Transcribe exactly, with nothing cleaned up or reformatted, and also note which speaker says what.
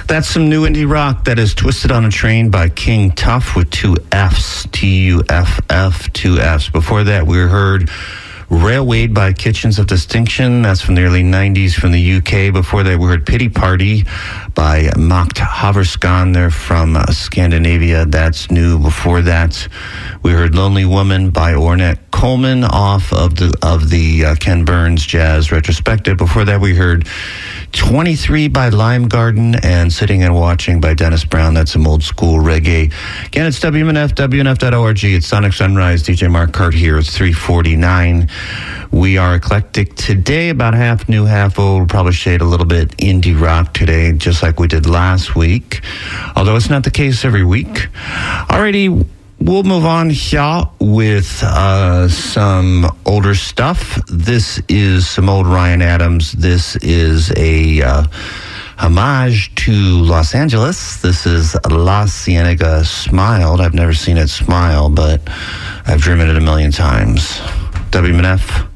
Speaker 1: That's some new indie rock. That is Twisted on a Train by King Tuff with two F's. T U F F, two F's. Before that, we heard Railwayed by Kitchens of Distinction. That's from the early nineties from the U K. Before that, we heard Pity Party by Makt Haverskan. They're from uh, Scandinavia. That's new. Before that, we heard Lonely Woman by Ornette Coleman off of the of the uh, Ken Burns Jazz Retrospective. Before that, we heard twenty-three by Lime Garden and Sitting and Watching by Dennis Brown. That's some old school reggae. Again, it's W M N F, W M N F dot org. It's Sonic Sunrise. D J Mark Cart here. It's three forty-nine. We are eclectic today, about half new, half old. We'll probably shade a little bit indie rock today, just like we did last week, although it's not the case every week. Alrighty, we'll move on here with uh, some older stuff. This is some old Ryan Adams. This is a uh, homage to Los Angeles. This is La Cienega Smiled. I've never seen it smile, but I've driven it a million times. W M N F.